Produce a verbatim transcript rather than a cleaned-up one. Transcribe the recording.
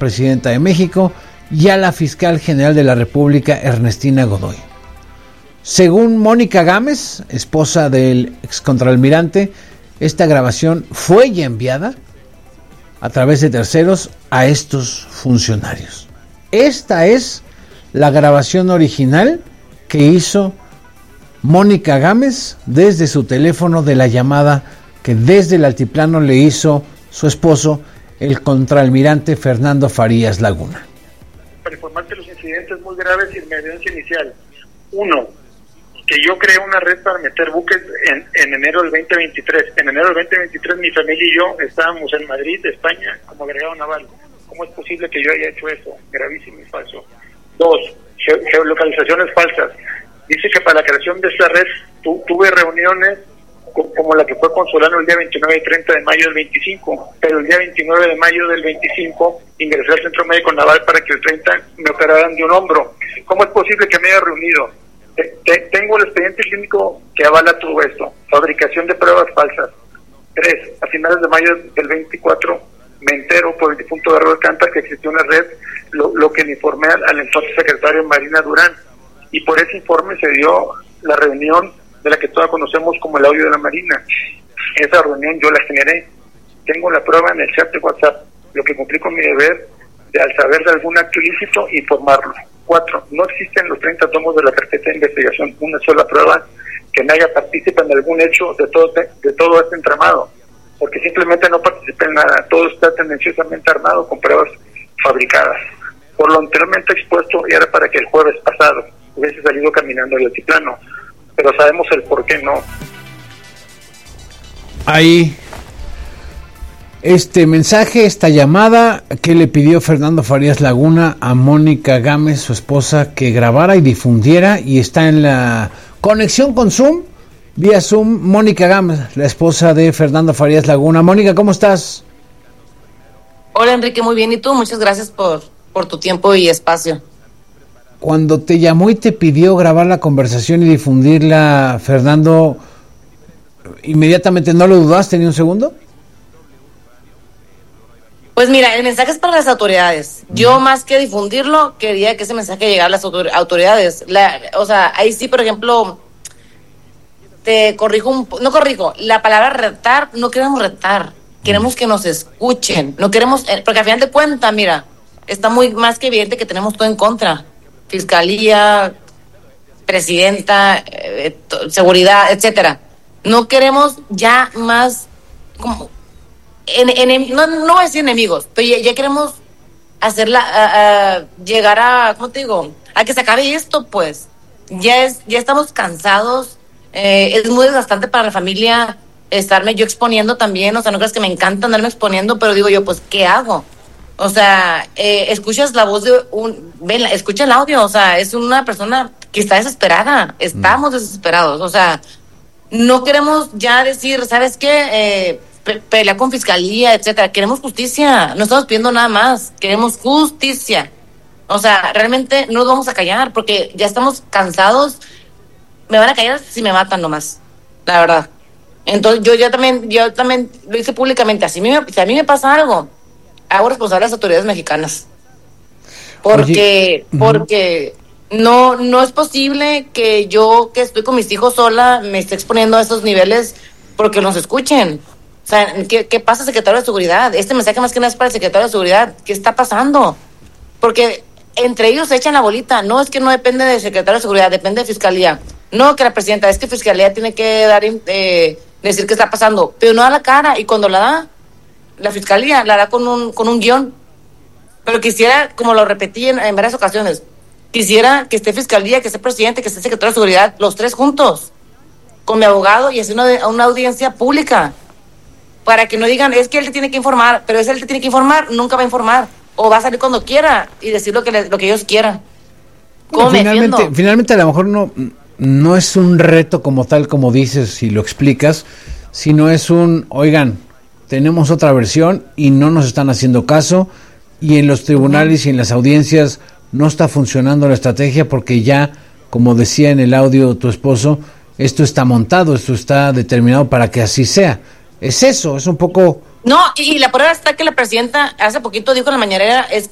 presidenta de México y a la fiscal general de la República, Ernestina Godoy. Según Mónica Gámez, esposa del excontraalmirante, esta grabación fue ya enviada a través de terceros a estos funcionarios. Esta es la grabación original que hizo Mónica Gámez desde su teléfono de la llamada que desde el altiplano le hizo su esposo, el contraalmirante Fernando Farías Laguna. Para informarte los incidentes muy graves y de evidencia inicial. Uno, que yo creé una red para meter buques en, en enero del veinte veintitrés. En enero del veinte veintitrés mi familia y yo estábamos en Madrid, España, como agregado naval. ¿Cómo es posible que yo haya hecho eso? Gravísimo y falso. Dos, ge- geolocalizaciones falsas. Dice que para la creación de esta red tu, tuve reuniones co- como la que fue con Solano el día veintinueve y treinta de mayo del veinticinco, pero el día veintinueve de mayo del veinticinco ingresé al Centro Médico Naval para que el treinta me operaran de un hombro. ¿Cómo es posible que me haya reunido? Te, te, tengo el expediente clínico que avala todo esto. Fabricación de pruebas falsas. Tres, a finales de mayo del veinticuatro me entero por el difunto Garro Alcántara que existió una red, lo, lo que le informé al, al entonces secretario Marina Durán, y por ese informe se dio la reunión de la que todos conocemos como el audio de la Marina. Esa reunión yo la generé, tengo la prueba en el chat de WhatsApp, lo que cumplí con mi deber de, al saber de algún acto ilícito, informarlo. Cuatro, no existen los treinta tomos de la carpeta de investigación, una sola prueba que me haga partícipe en algún hecho de todo, de todo este entramado, porque simplemente no participé en nada, todo está tendenciosamente armado con pruebas fabricadas. Por lo anteriormente expuesto, era para que el jueves pasado hubiese salido caminando el altiplano, pero sabemos el por qué no. Ahí, este mensaje, esta llamada que le pidió Fernando Farías Laguna a Mónica Gámez, su esposa, que grabara y difundiera, y está en la conexión con Zoom, vía Zoom, Mónica Gámez, la esposa de Fernando Farías Laguna. Mónica, ¿cómo estás? Hola, Enrique, muy bien, ¿y tú? Muchas gracias por, por tu tiempo y espacio. Cuando te llamó y te pidió grabar la conversación y difundirla, Fernando, ¿inmediatamente no lo dudaste ni un segundo? Pues mira, el mensaje es para las autoridades. Yo, más que difundirlo, quería que ese mensaje llegara a las autor- autoridades. La, o sea, ahí sí, por ejemplo, te corrijo un... No corrijo, la palabra retar, no queremos retar. Queremos que nos escuchen. No queremos... Porque al final de cuentas, mira, está muy más que evidente que tenemos todo en contra. Fiscalía, presidenta, eh, to- seguridad, etcétera. No queremos ya más... como en, en, no, no voy a decir enemigos, pero ya, ya queremos hacerla, a, a llegar a, ¿cómo te digo? A que se acabe esto, pues. Ya es, ya estamos cansados, eh, es muy desgastante para la familia estarme yo exponiendo también, o sea, no creas que me encanta andarme exponiendo, pero digo yo, pues, ¿qué hago? O sea, eh, escuchas la voz de un, ven, escucha el audio, o sea, es una persona que está desesperada, estamos mm. desesperados, o sea, no queremos ya decir, ¿sabes qué? Eh, Pe- pelea con fiscalía, etcétera. Queremos justicia, no estamos pidiendo nada más, queremos justicia. O sea, realmente no nos vamos a callar porque ya estamos cansados. Me van a callar si me matan nomás, la verdad. Entonces yo ya también, yo también lo hice públicamente. Así me, si a mí me pasa algo, hago responsable a las autoridades mexicanas. Porque, Oye. porque no, no es posible que yo, que estoy con mis hijos sola, me esté exponiendo a esos niveles porque nos escuchen. O sea, ¿qué, ¿qué pasa, secretario de Seguridad? Este mensaje más que nada es para el secretario de Seguridad. ¿Qué está pasando? Porque entre ellos se echan la bolita. No, es que no depende del secretario de Seguridad, depende de Fiscalía. No, que la presidenta, es que Fiscalía tiene que dar, eh, decir qué está pasando. Pero no da la cara, y cuando la da, la Fiscalía la da con un, con un guión. Pero quisiera, como lo repetí en, en varias ocasiones, quisiera que esté Fiscalía, que esté presidente, que esté secretario de Seguridad, los tres juntos, con mi abogado, y hacer una, una audiencia pública. Para que no digan, es que él te tiene que informar, pero es él te tiene que informar, nunca va a informar, o va a salir cuando quiera y decir lo que le, lo que ellos quieran. ¿Cómo bueno, finalmente, finalmente a lo mejor no, no es un reto como tal, como dices, si lo explicas, sino es un, oigan, tenemos otra versión y no nos están haciendo caso, y en los tribunales uh-huh. y en las audiencias no está funcionando la estrategia porque ya, como decía en el audio tu esposo, esto está montado, esto está determinado para que así sea. Es eso, es un poco... No, y la prueba está que la presidenta hace poquito dijo en la mañanera, es